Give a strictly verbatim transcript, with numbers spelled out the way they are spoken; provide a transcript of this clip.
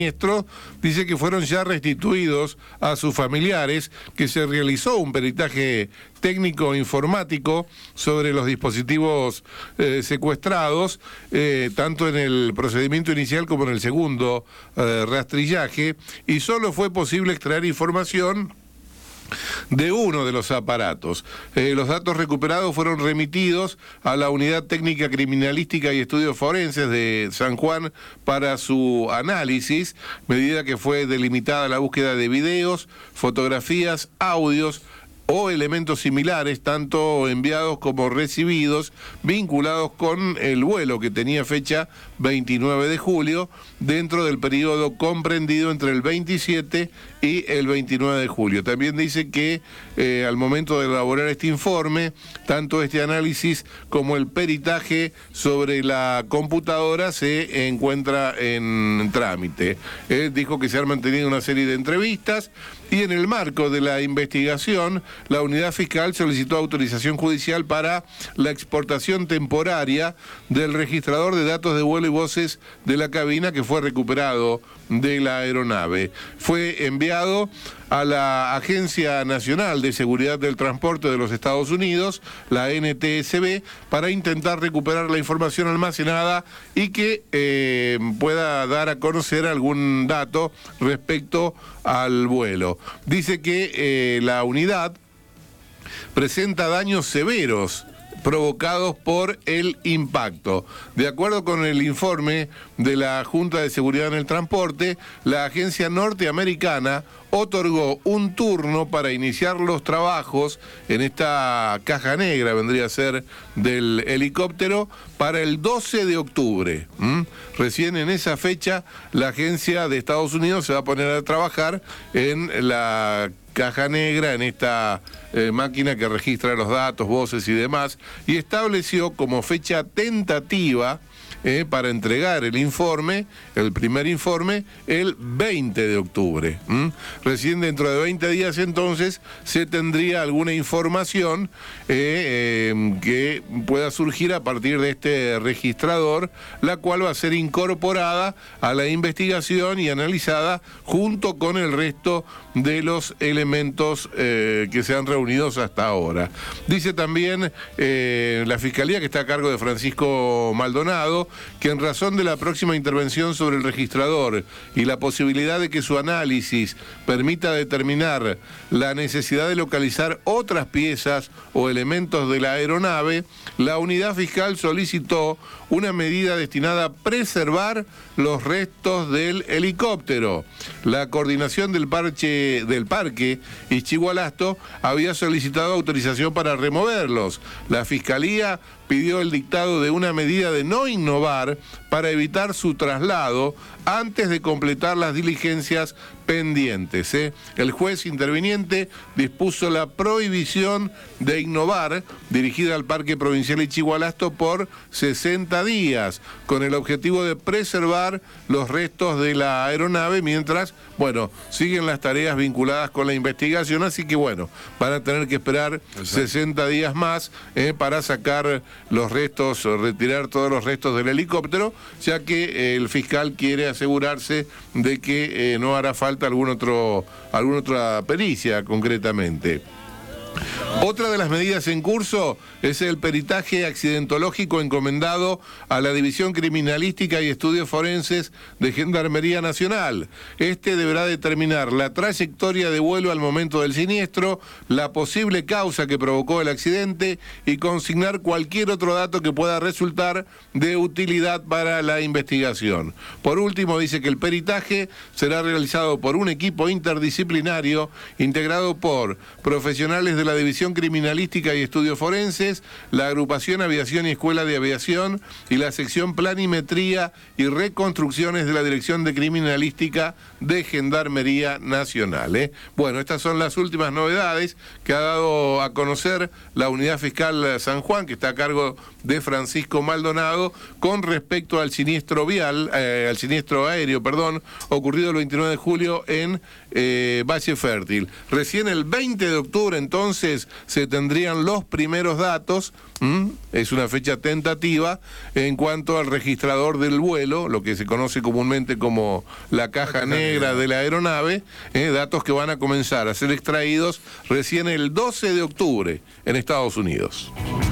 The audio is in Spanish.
siniestro, dice que fueron ya restituidos a sus familiares, que se realizó un peritaje técnico informático sobre los dispositivos eh, secuestrados, eh, tanto en el procedimiento inicial como en el segundo eh, rastrillaje, y solo fue posible extraer información de uno de los aparatos. Eh, los datos recuperados fueron remitidos a la Unidad Técnica Criminalística y Estudios Forenses de San Juan para su análisis, medida que fue delimitada la búsqueda de videos, fotografías, audios o elementos similares, tanto enviados como recibidos, vinculados con el vuelo que tenía fecha veintinueve de julio, dentro del periodo comprendido entre el veintisiete y el veintinueve de julio. También dice que eh, al momento de elaborar este informe, tanto este análisis como el peritaje sobre la computadora se encuentra en trámite. Él dijo que se han mantenido una serie de entrevistas y en el marco de la investigación, la unidad fiscal solicitó autorización judicial para la exportación temporaria del registrador de datos de vuelo y voces de la cabina que fue recuperado de la aeronave. Fue enviado a la Agencia Nacional de Seguridad del Transporte de los Estados Unidos, la N T S B, para intentar recuperar la información almacenada y que eh, pueda dar a conocer algún dato respecto al vuelo. Dice que eh, la unidad presenta daños severos provocados por el impacto. De acuerdo con el informe de la Junta de Seguridad en el Transporte, la agencia norteamericana otorgó un turno para iniciar los trabajos en esta caja negra, vendría a ser del helicóptero, para el doce de octubre. ¿Mm? Recién en esa fecha la agencia de Estados Unidos se va a poner a trabajar en la caja negra, en esta eh, máquina que registra los datos, voces y demás, y estableció como fecha tentativa Eh, para entregar el informe, el primer informe, el veinte de octubre. ¿Mm? Recién dentro de veinte días entonces se tendría alguna información eh, eh, que pueda surgir a partir de este registrador, la cual va a ser incorporada a la investigación y analizada junto con el resto de los elementos eh, que se han reunido hasta ahora. Dice también eh, la Fiscalía, que está a cargo de Francisco Maldonado, que en razón de la próxima intervención sobre el registrador y la posibilidad de que su análisis permita determinar la necesidad de localizar otras piezas o elementos de la aeronave, la unidad fiscal solicitó una medida destinada a preservar los restos del helicóptero. La coordinación del, parche, del parque Ischigualasto había solicitado autorización para removerlos. La Fiscalía pidió el dictado de una medida de no innovar para evitar su traslado antes de completar las diligencias pendientes. ¿eh? El juez interviniente dispuso la prohibición de innovar dirigida al Parque Provincial Ischigualasto por sesenta días, con el objetivo de preservar los restos de la aeronave mientras, bueno, siguen las tareas vinculadas con la investigación, así que bueno, van a tener que esperar Exacto. sesenta días más eh, para sacar los restos, retirar todos los restos del helicóptero, ya que eh, el fiscal quiere asegurarse de que eh, no hará falta algún otro, alguna otra pericia concretamente. Otra de las medidas en curso es el peritaje accidentológico encomendado a la División Criminalística y Estudios Forenses de Gendarmería Nacional. Este deberá determinar la trayectoria de vuelo al momento del siniestro, la posible causa que provocó el accidente y consignar cualquier otro dato que pueda resultar de utilidad para la investigación. Por último, dice que el peritaje será realizado por un equipo interdisciplinario integrado por profesionales de la División Criminalística y Estudios Forenses, la Agrupación Aviación y Escuela de Aviación y la Sección Planimetría y Reconstrucciones de la Dirección de Criminalística de Gendarmería Nacional. ¿eh? Bueno, estas son las últimas novedades que ha dado a conocer la Unidad Fiscal San Juan, que está a cargo de Francisco Maldonado, con respecto al siniestro vial, eh, al siniestro aéreo, perdón, ocurrido el veintinueve de julio en eh, Valle Fértil. Recién el veinte de octubre, entonces, se tendrían los primeros datos, ¿m? Es una fecha tentativa, en cuanto al registrador del vuelo, lo que se conoce comúnmente como la caja negra de la aeronave, ¿eh? Datos que van a comenzar a ser extraídos recién el doce de octubre en Estados Unidos.